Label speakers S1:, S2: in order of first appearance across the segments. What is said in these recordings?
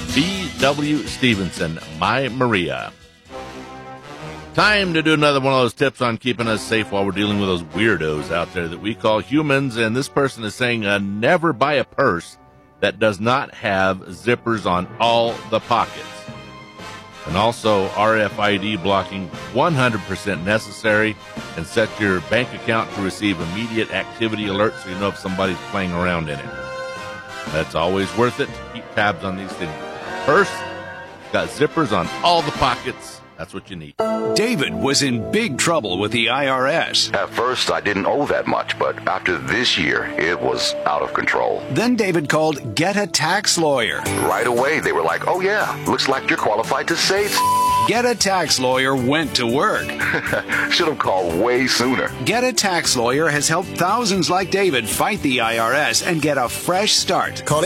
S1: B.W. Stevenson, My Maria. Time to do another one of those tips on keeping us safe while we're dealing with those weirdos out there that we call humans. And this person is saying, never buy a purse that does not have zippers on all the pockets. And also RFID blocking 100% necessary, and set your bank account to receive immediate activity alerts so you know if somebody's playing around in it. That's always worth it to keep tabs on these things. Purse, got zippers on all the pockets. That's what you need.
S2: David was in big trouble with the IRS.
S3: At first, I didn't owe that much, but after this year, it was out of control.
S2: Then David called Get a Tax Lawyer.
S3: Right away, they were like, oh yeah, looks like you're qualified to save.
S2: Get a Tax Lawyer went to work.
S3: Should have called way sooner.
S2: Get a Tax Lawyer has helped thousands like David fight the IRS and get a fresh start.
S4: Call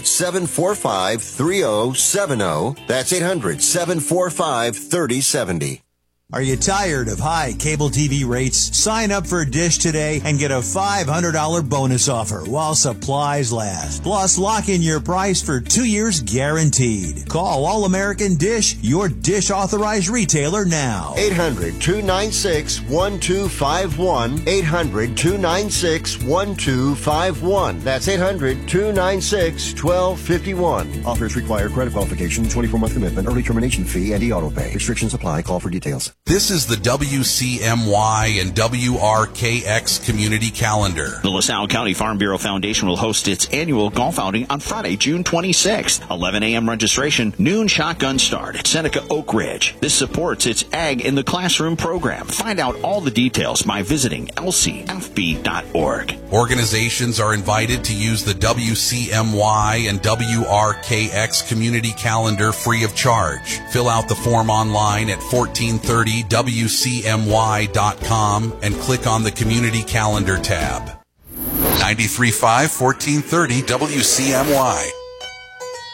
S4: 800-745-3070. That's 800-745-3070.
S5: Are you tired of high cable TV rates? Sign up for Dish today and get a $500 bonus offer while supplies last. Plus, lock in your price for 2 years guaranteed. Call All American Dish, your Dish authorized retailer now.
S4: 800-296-1251. 800-296-1251. That's 800-296-1251. Offers require credit qualification, 24-month commitment, early termination fee, and e-auto pay. Restrictions apply. Call for details.
S6: This is the WCMY and WRKX community calendar.
S7: The LaSalle County Farm Bureau Foundation will host its annual golf outing on Friday, June 26th. 11 a.m. registration, noon shotgun start at Seneca Oak Ridge. This supports its Ag in the Classroom program. Find out all the details by visiting lcfb.org.
S6: Organizations are invited to use the WCMY and WRKX community calendar free of charge. Fill out the form online at 1430WCMY.com and click on the Community Calendar tab. 93.5, 1430 WCMY.